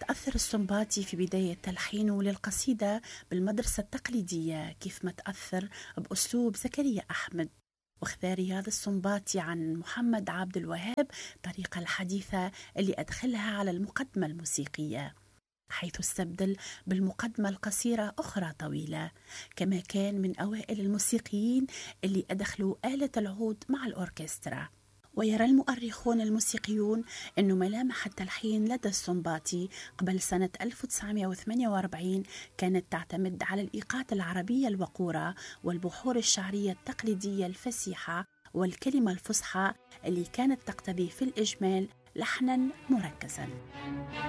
تأثر السنباطي في بداية تلحينه للقصيدة بالمدرسة التقليدية كيف ما تأثر بأسلوب زكريا أحمد، واختار رياض السنباطي عن محمد عبد الوهاب الطريقة الحديثة اللي أدخلها على المقدمة الموسيقية، حيث استبدل بالمقدمة القصيرة أخرى طويلة. كما كان من أوائل الموسيقيين اللي أدخلوا آلة العود مع الأوركسترا. ويرى المؤرخون الموسيقيون أن ملامح التلحين لدى السنباطي قبل سنة 1948 كانت تعتمد على الإيقاعات العربية الوقورة والبحور الشعرية التقليدية الفسيحة والكلمة الفصحى اللي كانت تقتضي في الإجمال لحنا مركزا.